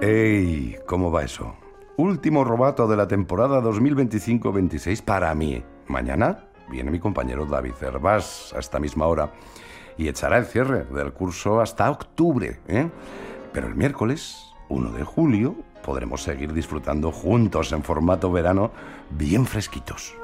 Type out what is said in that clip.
¡Ey! ¿Cómo va eso? Último robato de la temporada 2025-26 para mí. Mañana viene mi compañero David Hervás a esta misma hora y echará el cierre del curso hasta octubre, ¿eh? Pero el miércoles, 1 de julio, podremos seguir disfrutando juntos en formato verano, bien fresquitos.